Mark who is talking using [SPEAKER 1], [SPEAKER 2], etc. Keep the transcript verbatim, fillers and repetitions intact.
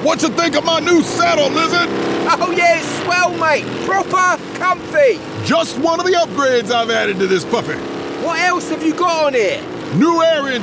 [SPEAKER 1] What you think of my new saddle, Lizard?
[SPEAKER 2] Oh yeah, it's swell, mate. Proper comfy.
[SPEAKER 1] Just one of the upgrades I've added to this puppy.
[SPEAKER 2] What else have you got on here?
[SPEAKER 1] New air